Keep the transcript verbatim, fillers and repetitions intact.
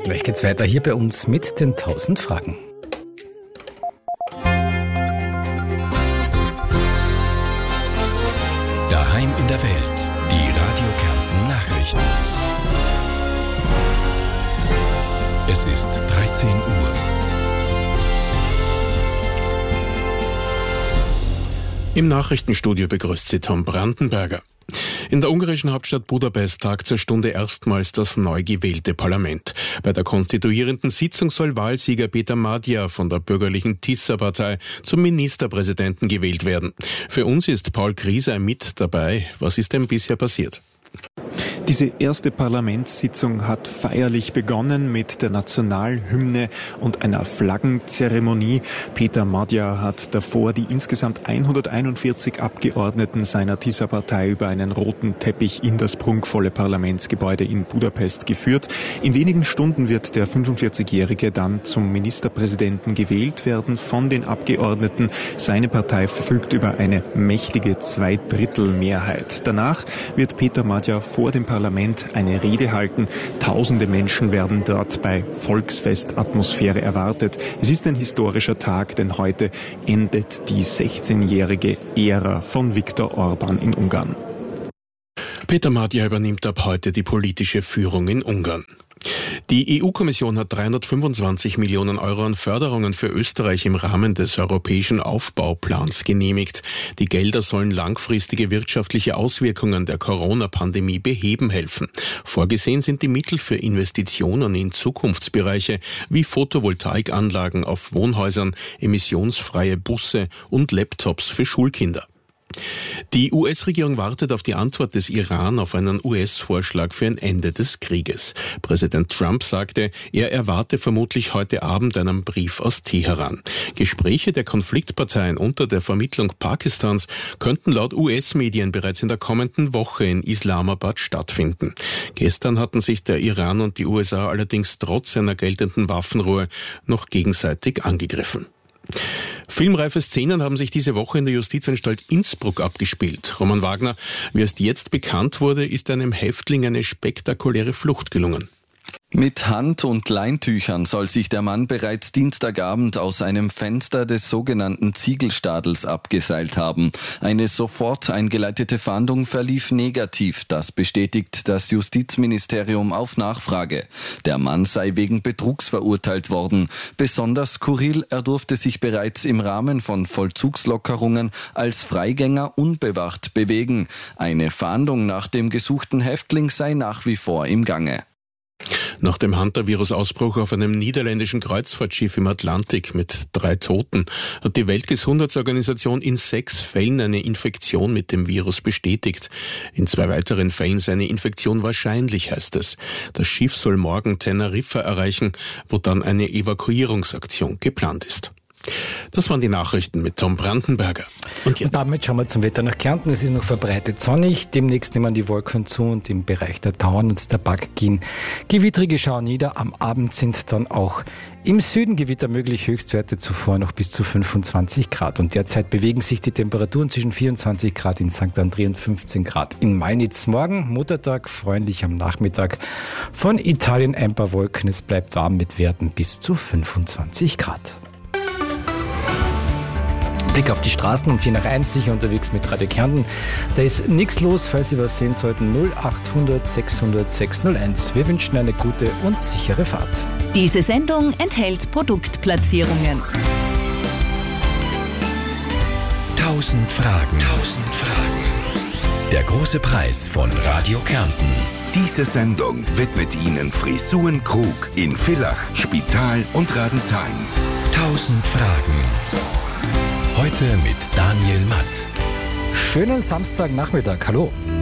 Gleich geht's weiter hier bei uns mit den tausend Fragen. Daheim in der Welt, die Radio Kärnten Nachrichten. Es ist dreizehn Uhr. Im Nachrichtenstudio begrüßt Sie Tom Brandenberger. In der ungarischen Hauptstadt Budapest tagt zur Stunde erstmals das neu gewählte Parlament. Bei der konstituierenden Sitzung soll Wahlsieger Peter Magyar von der bürgerlichen Tisza-Partei zum Ministerpräsidenten gewählt werden. Für uns ist Paul Grieser mit dabei. Was ist denn bisher passiert? Diese erste Parlamentssitzung hat feierlich begonnen mit der Nationalhymne und einer Flaggenzeremonie. Peter Magyar hat davor die insgesamt hunderteinundvierzig Abgeordneten seiner Tisza-Partei über einen roten Teppich in das prunkvolle Parlamentsgebäude in Budapest geführt. In wenigen Stunden wird der fünfundvierzigjährige dann zum Ministerpräsidenten gewählt werden von den Abgeordneten. Seine Partei verfügt über eine mächtige Zweidrittelmehrheit. Danach wird Peter Magyar vor dem Parlament eine Rede halten. Tausende Menschen werden dort bei Volksfestatmosphäre erwartet. Es ist ein historischer Tag, denn heute endet die sechzehnjährige Ära von Viktor Orbán in Ungarn. Peter Magyar übernimmt ab heute die politische Führung in Ungarn. Die E U-Kommission hat dreihundertfünfundzwanzig Millionen Euro an Förderungen für Österreich im Rahmen des europäischen Aufbauplans genehmigt. Die Gelder sollen langfristige wirtschaftliche Auswirkungen der Corona-Pandemie beheben helfen. Vorgesehen sind die Mittel für Investitionen in Zukunftsbereiche wie Photovoltaikanlagen auf Wohnhäusern, emissionsfreie Busse und Laptops für Schulkinder. Die U S-Regierung wartet auf die Antwort des Iran auf einen U S-Vorschlag für ein Ende des Krieges. Präsident Trump sagte, er erwarte vermutlich heute Abend einen Brief aus Teheran. Gespräche der Konfliktparteien unter der Vermittlung Pakistans könnten laut U S-Medien bereits in der kommenden Woche in Islamabad stattfinden. Gestern hatten sich der Iran und die U S A allerdings trotz einer geltenden Waffenruhe noch gegenseitig angegriffen. Filmreife Szenen haben sich diese Woche in der Justizanstalt Innsbruck abgespielt. Roman Wagner, wie erst jetzt bekannt wurde, ist einem Häftling eine spektakuläre Flucht gelungen. Mit Hand- und Leintüchern soll sich der Mann bereits Dienstagabend aus einem Fenster des sogenannten Ziegelstadels abgeseilt haben. Eine sofort eingeleitete Fahndung verlief negativ. Das bestätigt das Justizministerium auf Nachfrage. Der Mann sei wegen Betrugs verurteilt worden. Besonders skurril, er durfte sich bereits im Rahmen von Vollzugslockerungen als Freigänger unbewacht bewegen. Eine Fahndung nach dem gesuchten Häftling sei nach wie vor im Gange. Nach dem Hantavirus-Ausbruch auf einem niederländischen Kreuzfahrtschiff im Atlantik mit drei Toten hat die Weltgesundheitsorganisation in sechs Fällen eine Infektion mit dem Virus bestätigt. In zwei weiteren Fällen sei eine Infektion wahrscheinlich, heißt es. Das Schiff soll morgen Teneriffa erreichen, wo dann eine Evakuierungsaktion geplant ist. Das waren die Nachrichten mit Tom Brandenberger. Und, und damit schauen wir zum Wetter nach Kärnten. Es ist noch verbreitet sonnig. Demnächst nehmen die Wolken zu und im Bereich der Tauern und der Bagg gehen gewittrige Schauer nieder. Am Abend sind dann auch im Süden Gewitter möglich. Höchstwerte zuvor noch bis zu fünfundzwanzig Grad. Und derzeit bewegen sich die Temperaturen zwischen vierundzwanzig Grad in Sankt André und fünfzehn Grad in Mainitz. Morgen Muttertag, freundlich am Nachmittag. Von Italien ein paar Wolken. Es bleibt warm mit Werten bis zu fünfundzwanzig Grad. Blick auf die Straßen, um vier nach eins, sicher unterwegs mit Radio Kärnten. Da ist nichts los, falls Sie was sehen sollten. null achthundert sechshundert sechshunderteins. Wir wünschen eine gute und sichere Fahrt. Diese Sendung enthält Produktplatzierungen. Tausend Fragen. Tausend Fragen. Der große Preis von Radio Kärnten. Diese Sendung widmet Ihnen Frisuren Krug in Villach, Spital und Radenthein. Tausend Fragen. Heute mit Daniel Matt. Schönen Samstagnachmittag. Hallo.